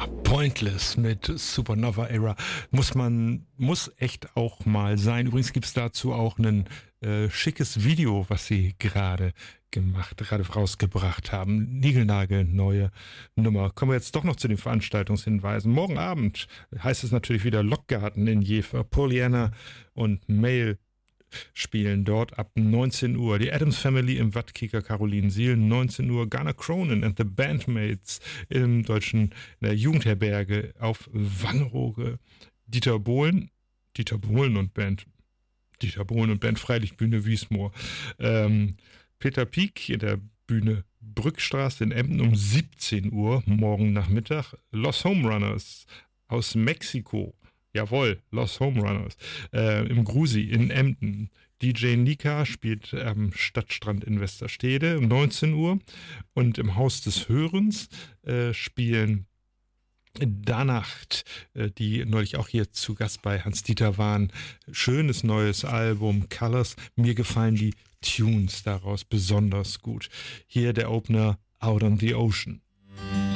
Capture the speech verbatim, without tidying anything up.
Pointless mit Supernova Era. Muss man, muss echt auch mal sein. Übrigens gibt es dazu auch ein äh, schickes Video, was sie gerade gemacht, gerade rausgebracht haben. Nigelnagel, neue Nummer. Kommen wir jetzt doch noch zu den Veranstaltungshinweisen. Morgen Abend heißt es natürlich wieder Lockgarten in Jever. Pollyanna und Mail spielen dort ab neunzehn Uhr. Die Addams Family im Wattkicker Carolinensiel, neunzehn Uhr. Garner Cronin and the Bandmates im deutschen in der Jugendherberge auf Wangerooge. Dieter Bohlen, Dieter Bohlen und Band, Dieter Bohlen und Band Freilichtbühne Wiesmoor. Ähm, Peter Pieck in der Bühne Brückstraße in Emden um siebzehn Uhr, morgen Nachmittag. Los Home Runners aus Mexiko. Jawohl, Los Home Runners. Äh, Im Grusi in Emden. D J Nika spielt am Stadtstrand in Westerstede um neunzehn Uhr. Und im Haus des Hörens äh, spielen Danacht, äh, die neulich auch hier zu Gast bei Hans-Dieter waren. Schönes neues Album, Colors. Mir gefallen die Tunes daraus besonders gut. Hier der Opener Out on the Ocean.